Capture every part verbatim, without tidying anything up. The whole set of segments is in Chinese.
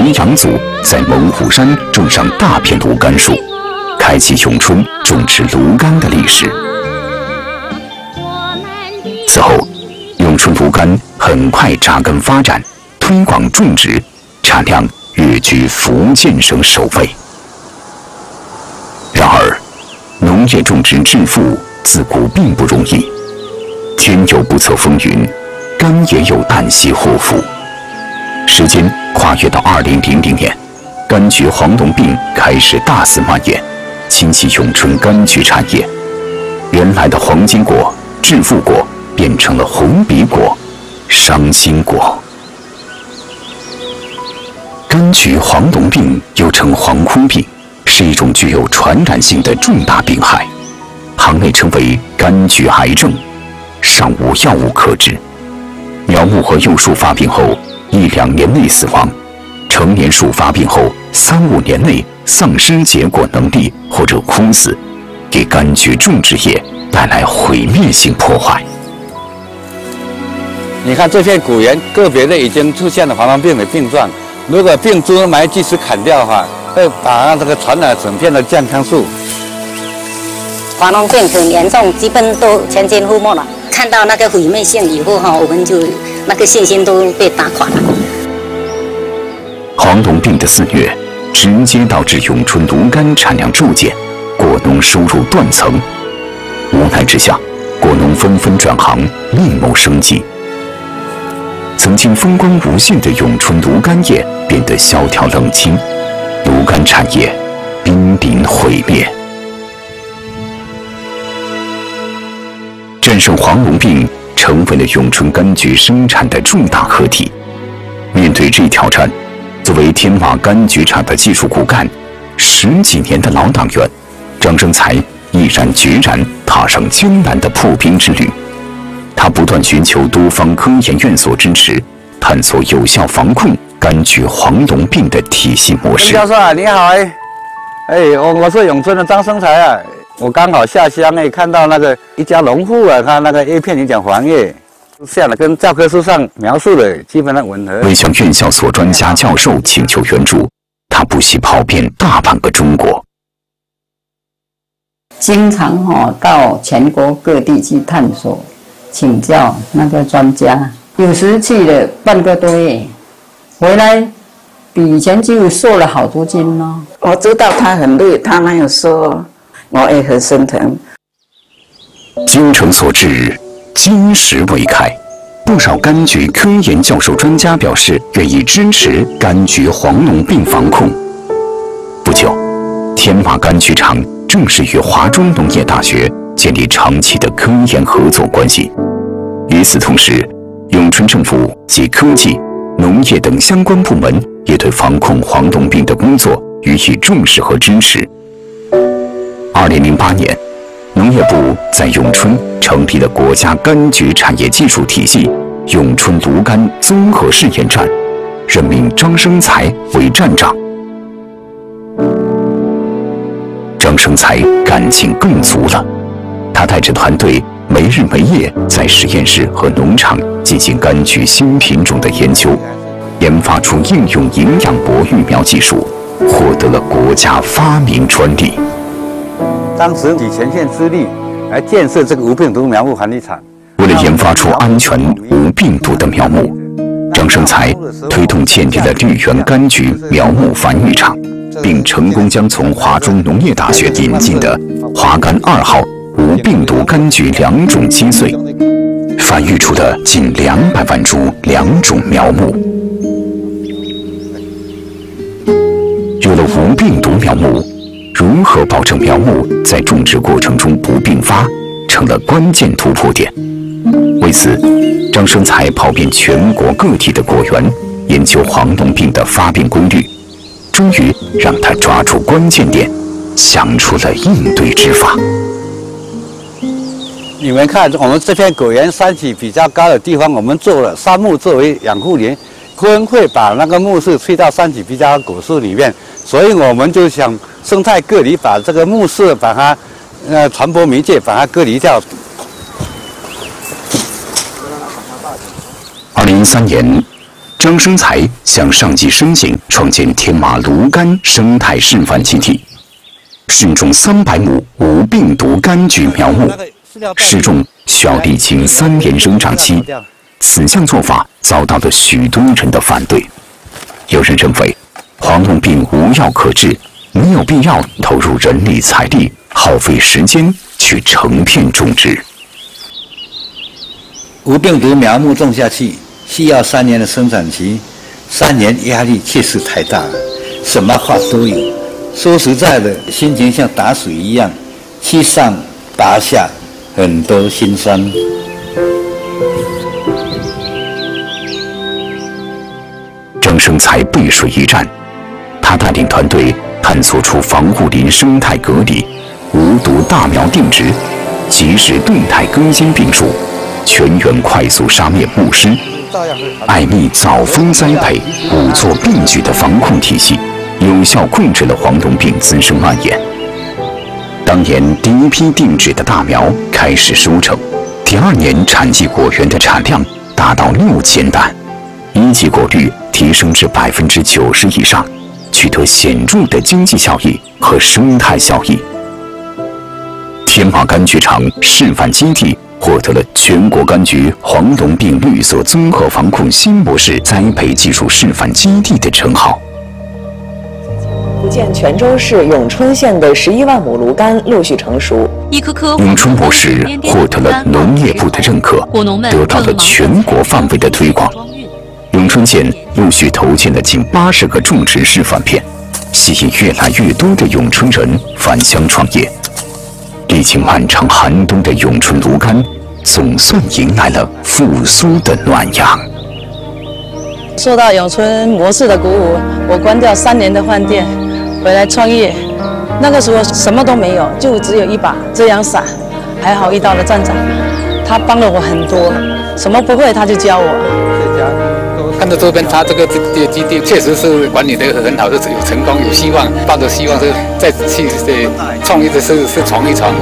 师杨祖在猛虎山种上大片芦柑树，开启永春种植芦柑的历史。此后，永春芦柑很快扎根发展，推广种植，产量跃居福建省首位。然而，农业种植致富自古并不容易，天有不测风云，柑也有旦夕祸福。时间跨越到二零零零年，柑橘黄龙病开始大肆蔓延，侵袭永春柑橘产业。原来的黄金果、致富果变成了红笔果、伤心果。柑橘黄龙病又称黄枯病，是一种具有传染性的重大病害，行内称为柑橘癌症，尚无药物可治。苗木和幼树发病后一两年内死亡，成年树发病后三五年内丧失结果能力或者枯死，给柑橘种植业带来毁灭性破坏。 你看这片果园个别的已经出现了黄龙病的病状，如果病株没及时砍掉的话，会把这个传染整片的健康树。 黄龙病很严重，基本都全军覆没了。看到那个毁灭性以后哈，我们就那个信心都被打垮了。 黄龙病的肆虐，直接导致永春芦柑产量骤减，果农收入断层。无奈之下，果农纷纷转行，另谋生计。曾经风光无限的永春芦柑业变得萧条冷清，芦柑产业濒临毁灭。战胜黄龙病成为了永春柑橘生产的重大课题。面对这一挑战，作为天马柑橘厂的技术骨干，十几年的老党员张生才毅然决然踏上艰难的破冰之旅。他不断寻求多方科研院所支持，探索有效防控柑橘黄龙病的体系模式。 教授啊，你好哎，哎，我我是永春的张生才啊。我刚好下乡哎，看到那个一家农户啊，他那个叶片里讲黄叶，像的跟教科书上描述的基本上吻合。 为向院校所专家教授请求援助，他不惜跑遍大半个中国， 经常哈到全国各地去探索、请教那个专家，有时去了半个多月，回来比以前就瘦了好多斤咯。 我知道他很累，他那样说。我也很心疼。 精诚所至，金石为开。不少柑橘科研教授专家表示愿意支持柑橘黄龙病防控。不久，天马柑橘厂正式与华中农业大学建立长期的科研合作关系。与此同时，永春政府及科技、农业等相关部门也对防控黄龙病的工作予以重视和支持。二零零八年，农业部在永春成立了国家柑橘产业技术体系永春芦柑综合试验站，任命张生才为站长。张生才感情更足了，他带着团队没日没夜在实验室和农场进行柑橘新品种的研究，研发出应用营养博育苗技术，获得了国家发明专利。 当时以前线之力来建设这个无病毒苗木繁育场。 为了研发出安全无病毒的苗木，张生才推动建立了绿源柑橘苗木繁育场，并成功将从华中农业大学引进的华柑二号无病毒柑橘两种基穗，繁育出了近两百万株两种苗木。有了无病毒苗木，如何保证苗木在种植过程中不并发，成了关键突破点。为此，张生才跑遍全国各地的果园，研究黄龙病的发病规律，终于让他抓住关键点，想出了应对之法。 你们看，我们这片果园山体比较高的地方，我们做了杉木作为养护林，风会把那个木屑吹到山体比较高果树里面，所以我们就想生态隔离，把这个木屑把它呃传播媒介把它隔离掉。 二零一三年， 张生才向上级申请创建天马芦柑生态示范基地，试种三百亩无病毒柑橘苗木，试种需要历经三年生长期。此项做法遭到了许多人的反对。有人认为黄龙病无药可治，没有必要投入人力财力，耗费时间去成片种植。 无病毒苗木种下去需要三年的生产期，三年压力确实太大了，什么话都有。说实在的，心情像打水一样，七上八下，很多心酸。 张生才背水一战，他带领团队探索出防护林生态隔离、无毒大苗定植、及时动态更新病树、全员快速杀灭木虱、艾蜜早蜂栽培五座并举的防控体系，有效控制了黄龙病滋生蔓延。当年第一批定植的大苗开始收成，第二年产季果园的产量达到六千担，一级果率提升至百分之九十以上，取得显著的经济效益和生态效益。天马柑橘场示范基地获得了全国柑橘黄龙病绿色综合防控新模式栽培技术示范基地的称号。 福建泉州市永春县的十一万亩芦柑陆续成熟。 一颗颗永春模式获得了农业部的认可，得到了全国范围的推广。永春县陆续投建了近八十个种植示范片，吸引越来越多的永春人返乡创业。历经漫长寒冬的永春芦柑，总算迎来了复苏的暖阳。 受到永春模式的鼓舞，我关掉三年的饭店，回来创业。那个时候什么都没有，就只有一把遮阳伞。还好遇到了站长，他帮了我很多，什么不会他就教我。 看到周边，他这个这个基地确实是管理得很好，是有成功有希望，抱着希望是再去创业的是是闯一闯。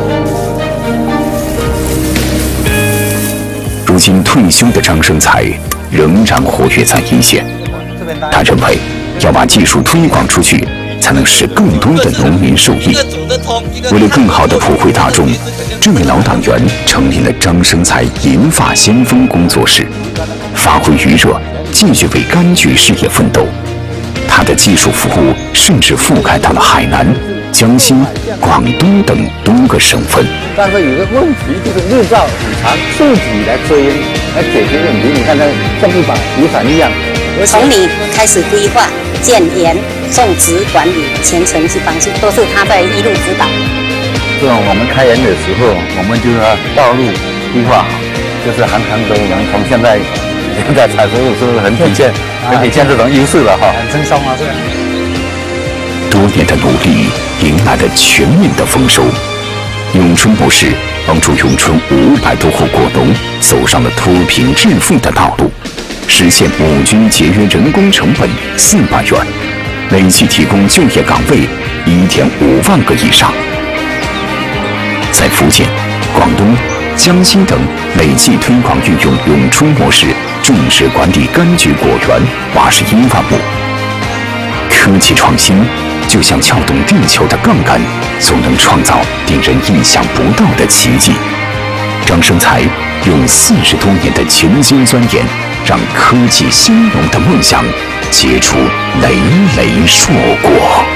如今退休的张生才仍然活跃在一线，他认为要把技术推广出去，才能使更多的农民受益。为了更好地普惠大众，这位老党员成立了张生才银发先锋工作室，发挥余热，继续为柑橘事业奋斗。他的技术服务甚至覆盖到了海南、江西、广东等多个省份。 但是有个问题，就是日照很长，自己来遮阴来解决问题。你看它像一把雨伞一样。 从你开始规划、建园、种植、管理，全程去帮助，都是他在一路指导。 这种我们开园的时候，我们就要道路规划好，就是行行都能从现在现在采收是不是很体现很体现这种优势了哈？ 很轻松啊，这样。 多年的努力迎来了全面的丰收。永春模式帮助永春五百多户果农走上了脱贫致富的道路，实现亩均节约人工成本四万元，累计提供就业岗位一点五万个以上。在福建、广东、江西等累计推广运用永春模式种植管理柑橘果园八十一万亩。科技创新就像撬动地球的杠杆，总能创造令人意想不到的奇迹。张生才用四十多年的潜心钻研，让科技兴农的梦想结出累累硕果。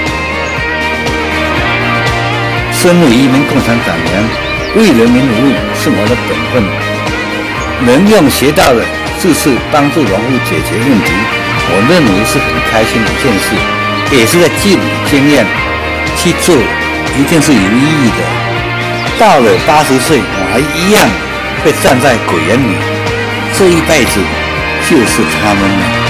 身为一名共产党员，为人民服务是我的本分。能用学到的知识帮助农户解决问题，我认为是很开心的一件事，也是在积累经验，去做一定是有意义的。到了八十岁，我还一样会站在果园里，这一辈子就是他们了。